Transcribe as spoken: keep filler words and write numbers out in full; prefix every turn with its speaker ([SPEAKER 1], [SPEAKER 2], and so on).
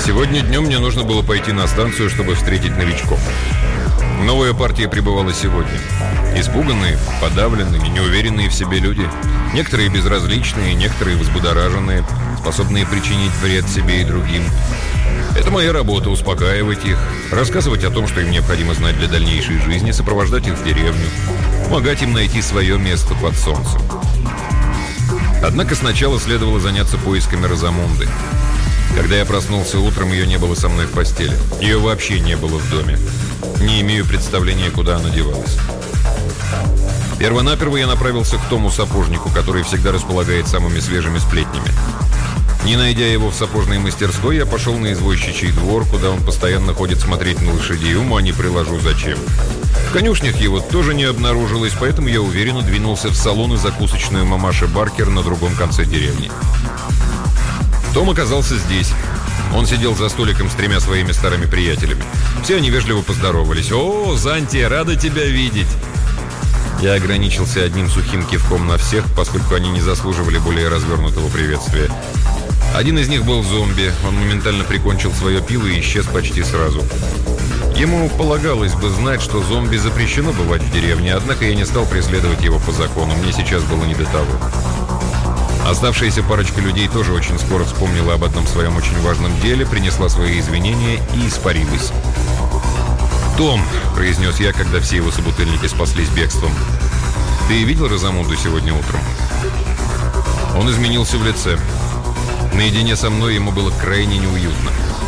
[SPEAKER 1] Сегодня днем мне нужно было пойти на станцию, чтобы встретить новичков. Новая партия прибывала сегодня. Испуганные, подавленные, неуверенные в себе люди. Некоторые безразличные, некоторые взбудораженные, способные причинить вред себе и другим. Это моя работа — успокаивать их, рассказывать о том, что им необходимо знать для дальнейшей жизни, сопровождать их в деревню, помогать им найти свое место под солнцем. Однако сначала следовало заняться поисками Розамунды. Когда я проснулся утром, ее не было со мной в постели. Ее вообще не было в доме. Не имею представления, куда она девалась. Первонаперво я направился к тому сапожнику, который всегда располагает самыми свежими сплетнями. Не найдя его в сапожной мастерской, я пошел на извозчичий двор, куда он постоянно ходит смотреть на лошадей. Ума не приложу, зачем. В конюшнях его тоже не обнаружилось, поэтому я уверенно двинулся в салон и закусочную мамаши Баркер на другом конце деревни. Том оказался здесь. Он сидел за столиком с тремя своими старыми приятелями. Все они вежливо поздоровались. «О, Занти, рада тебя видеть!» Я ограничился одним сухим кивком на всех, поскольку они не заслуживали более развернутого приветствия. Один из них был зомби. Он моментально прикончил свое пиво и исчез почти сразу. Ему полагалось бы знать, что зомби запрещено бывать в деревне, однако я не стал преследовать его по закону. Мне сейчас было не до того. Оставшаяся парочка людей тоже очень скоро вспомнила об одном своем очень важном деле, принесла свои извинения и испарилась. «Том», — произнес я, когда все его собутыльники спаслись бегством, — «ты видел Розамунду сегодня утром?» Он изменился в лице. Наедине со мной ему было крайне неуютно.